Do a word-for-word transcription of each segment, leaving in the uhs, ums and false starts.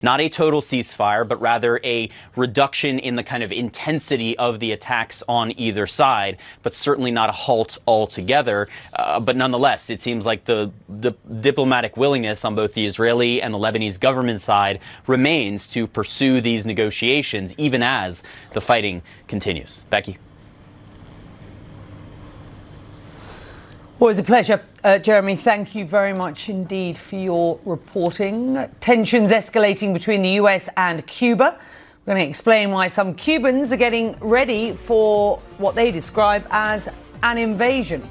Not a total ceasefire, but rather a reduction in the kind of intensity of the attacks on either side, but certainly not a halt altogether. Uh, but nonetheless, it seems like the, the diplomatic willingness on both the Israeli and the Lebanese government side remains to pursue these negotiations, even as the fighting continues. Becky. Always a pleasure. Uh, Jeremy, thank you very much indeed for your reporting. Tensions escalating between the U S and Cuba. We're going to explain why some Cubans are getting ready for what they describe as an invasion.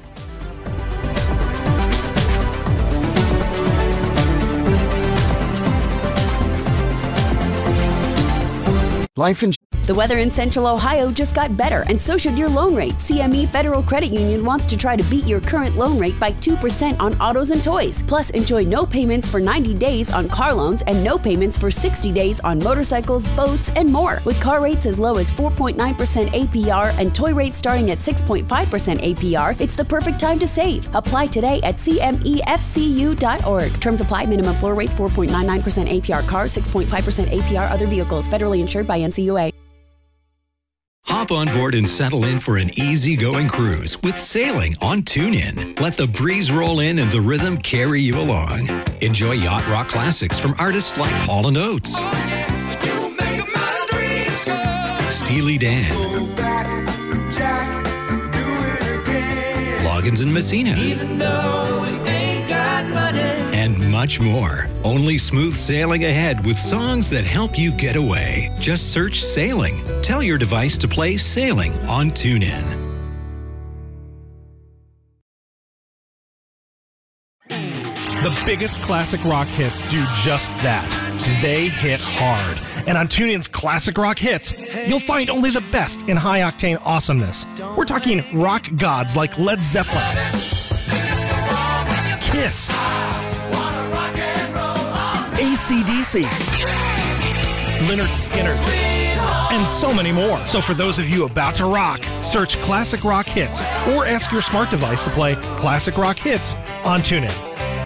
Life in The weather in Central Ohio just got better, and so should your loan rate. C M E Federal Credit Union wants to try to beat your current loan rate by two percent on autos and toys. Plus, enjoy no payments for ninety days on car loans and no payments for sixty days on motorcycles, boats, and more. With car rates as low as four point nine percent A P R and toy rates starting at six point five percent A P R, it's the perfect time to save. Apply today at C M E F C U dot org. Terms apply. Minimum floor rates four point nine nine percent A P R cars, six point five percent A P R other vehicles. Federally insured by N C U A. Hop on board and settle in for an easygoing cruise with sailing on TuneIn. Let the breeze roll in and the rhythm carry you along. Enjoy yacht rock classics from artists like Hall and Oates, Steely Dan, Loggins and Messina, and much more. Only smooth sailing ahead with songs that help you get away. Just search Sailing. Tell your device to play Sailing on TuneIn. The biggest classic rock hits do just that. They hit hard. And on TuneIn's Classic Rock Hits, you'll find only the best in high-octane awesomeness. We're talking rock gods like Led Zeppelin, Kiss, A C D C, Lynyrd Skynyrd, and so many more. So for those of you about to rock, search Classic Rock Hits or ask your smart device to play Classic Rock Hits on TuneIn.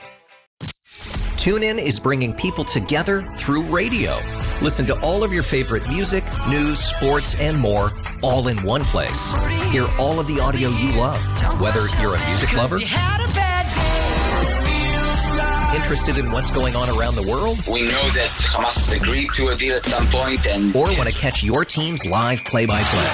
TuneIn is bringing people together through radio. Listen to all of your favorite music, news, sports, and more, all in one place. Hear all of the audio you love, whether you're a music lover, interested in what's going on around the world? We know that Hamas has agreed to a deal at some point, and or want to catch your team's live play-by-play.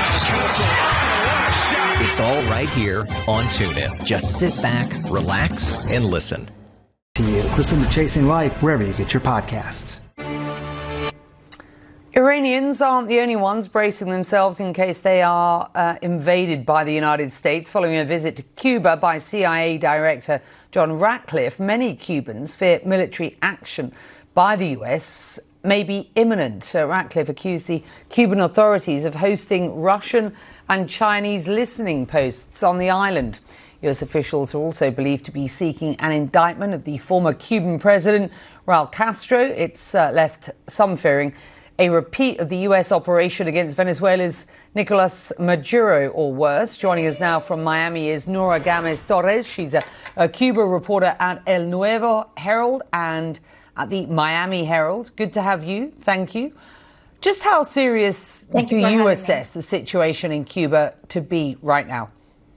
It's all right here on TuneIn. Just sit back, relax, and listen. Listen to Chasing Life wherever you get your podcasts. Iranians aren't the only ones bracing themselves in case they are uh, invaded by the United States. Following a visit to Cuba by C I A Director John Ratcliffe, many Cubans fear military action by the U S may be imminent. Uh, Ratcliffe accused the Cuban authorities of hosting Russian and Chinese listening posts on the island. U S officials are also believed to be seeking an indictment of the former Cuban president, Raul Castro. It's uh, left some fearing a repeat of the U S operation against Venezuela's Nicolas Maduro or worse. Joining us now from Miami is Nora Gamez Torres. She's a, a Cuba reporter at El Nuevo Herald and at the Miami Herald. Good to have you. Thank you. Just how serious Thank do you, you assess me. the situation in Cuba to be right now?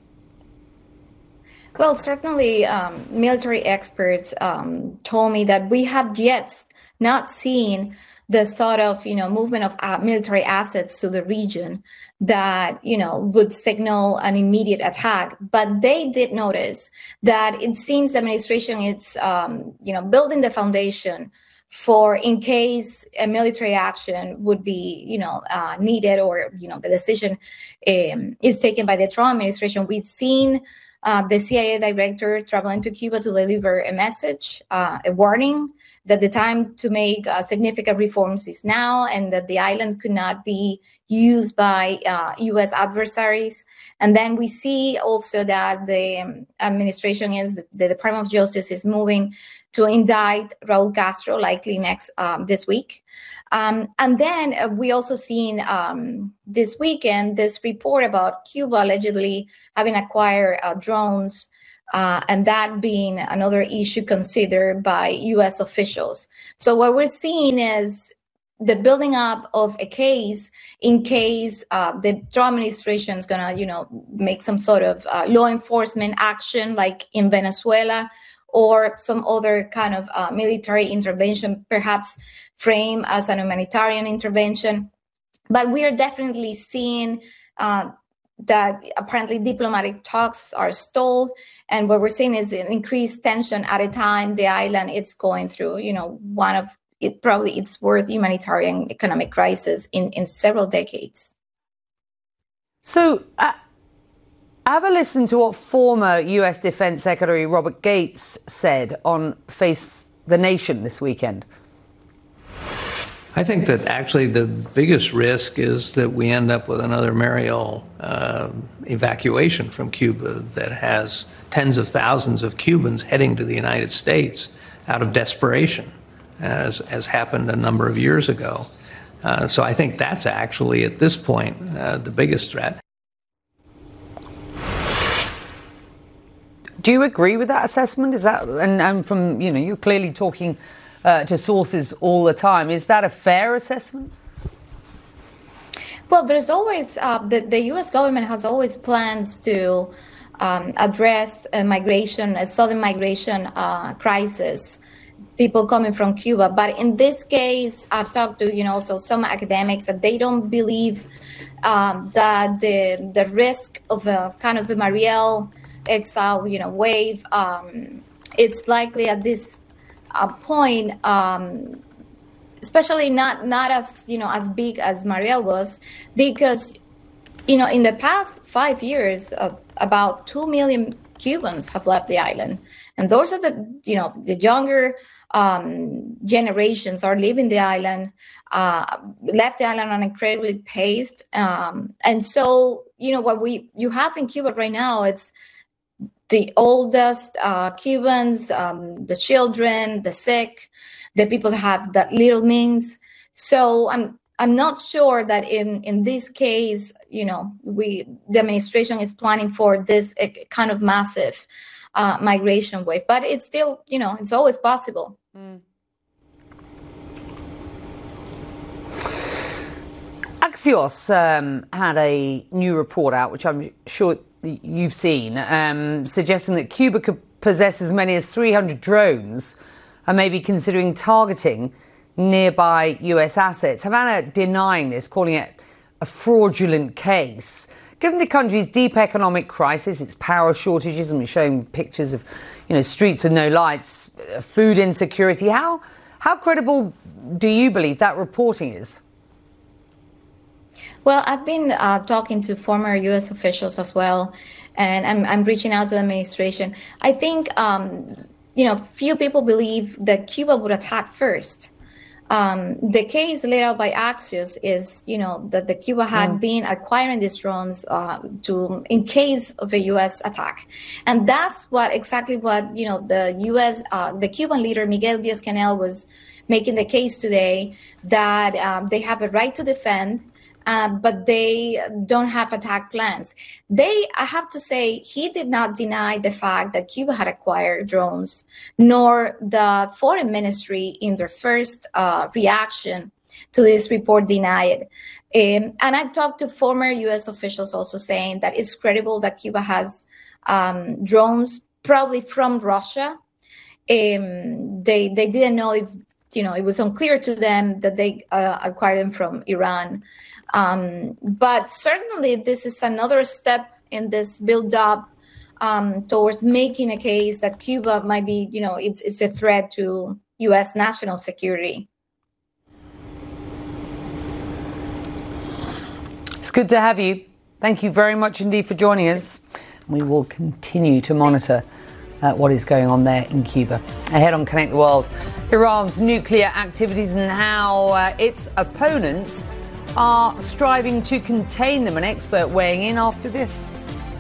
Well, certainly um, military experts um, told me that we have yet not seen the sort of, you know, movement of uh, military assets to the region that, you know, would signal an immediate attack. But they did notice that it seems the administration is, um, you know, building the foundation for in case a military action would be, you know, uh, needed or, you know, the decision um, is taken by the Trump administration. We've seen uh, the C I A director traveling to Cuba to deliver a message, uh, a warning that the time to make uh, significant reforms is now and that the island could not be used by uh, U S adversaries. And then we see also that the um, administration is, the, the Department of Justice is moving to indict Raul Castro, likely next um, this week. Um, and then uh, we also seen um, this weekend this report about Cuba allegedly having acquired uh, drones uh, and that being another issue considered by U S officials. So what we're seeing is the building up of a case in case uh, the Trump administration is going to, you know, make some sort of uh, law enforcement action like in Venezuela, or some other kind of uh, military intervention, perhaps framed as an humanitarian intervention. But we are definitely seeing uh, that apparently diplomatic talks are stalled. And what we're seeing is an increased tension at a time the island it's going through, you know, one of it probably its worst humanitarian economic crisis in, in several decades. So uh, have a listen to what former U S Defense Secretary Robert Gates said on Face the Nation this weekend. I think that actually the biggest risk is that we end up with another Mariel uh, evacuation from Cuba that has tens of thousands of Cubans heading to the United States out of desperation, as, as happened a number of years ago. Uh, so I think that's actually, at this point, uh, the biggest threat. Do you agree with that assessment? Is that, and, and from, you know, you're clearly talking uh, to sources all the time. Is that a fair assessment? Well, there's always, uh, the, the U S government has always plans to um, address a migration, a sudden migration uh, crisis, people coming from Cuba. But in this case, I've talked to, you know, also some academics that they don't believe um, that the, the risk of a kind of a Mariel exile, you know, wave, um, it's likely at this uh, point, um, especially not not as, you know, as big as Mariel was, because, you know, in the past five years, uh, about two million Cubans have left the island, and those are the, you know, the younger um, generations are leaving the island, uh, left the island on incredibly pace, um, and so, you know, what we you have in Cuba right now, it's the oldest uh, Cubans, um, the children, the sick, the people that have that little means. So I'm I'm not sure that in, in this case, you know, we the administration is planning for this uh, kind of massive uh, migration wave. But it's still, you know, it's always possible. Mm. Axios um, had a new report out, which I'm sure you've seen, um, suggesting that Cuba could possess as many as three hundred drones and maybe considering targeting nearby U S assets. Havana denying this, calling it a fraudulent case. Given the country's deep economic crisis, its power shortages, and we're showing pictures of, you know, streets with no lights, food insecurity, how how credible do you believe that reporting is? Well, I've been uh, talking to former U S officials as well, and I'm, I'm reaching out to the administration. I think, um, you know, few people believe that Cuba would attack first. Um, the case laid out by Axios is, you know, that the Cuba had mm. been acquiring these drones uh, to in case of a U S attack, and that's what exactly what, you know, the U S uh, the Cuban leader Miguel Diaz-Canel was making the case today, that um, they have a right to defend. Uh, but they don't have attack plans. They, I have to say, he did not deny the fact that Cuba had acquired drones, nor the foreign ministry in their first uh, reaction to this report denied it. Um, and I've talked to former U S officials also saying that it's credible that Cuba has um, drones, probably from Russia. Um, they they didn't know if, you know, it was unclear to them that they uh, acquired them from Iran. Um, but certainly this is another step in this build-up um, towards making a case that Cuba might be, you know, it's, it's a threat to U S national security. It's good to have you. Thank you very much indeed for joining us. We will continue to monitor uh, what is going on there in Cuba. Ahead on Connect the World, Iran's nuclear activities and how uh, its opponents are striving to contain them. An expert weighing in after this.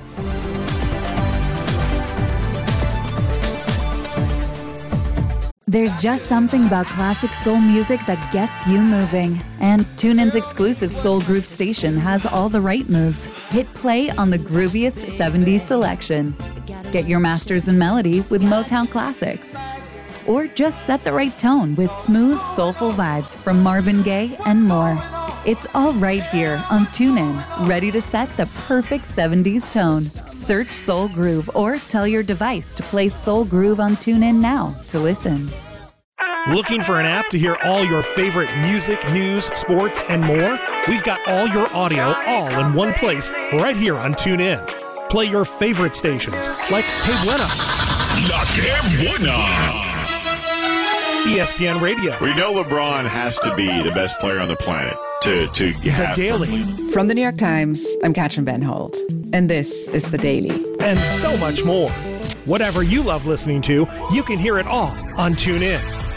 There's just something about classic soul music that gets you moving. And TuneIn's exclusive Soul Groove station has all the right moves. Hit play on the grooviest seventies selection. Get your masters in melody with Motown Classics. Or just set the right tone with smooth, soulful vibes from Marvin Gaye and more. It's all right here on TuneIn, ready to set the perfect seventies tone. Search Soul Groove or tell your device to play Soul Groove on TuneIn now to listen. Looking for an app to hear all your favorite music, news, sports, and more? We've got all your audio all in one place right here on TuneIn. Play your favorite stations like Que Buena, La Que Buena, E S P N Radio. We know LeBron has to be the best player on the planet to, to have The Daily. From the New York Times, I'm Katrin Van Holt, and this is The Daily. And so much more. Whatever you love listening to, you can hear it all on TuneIn.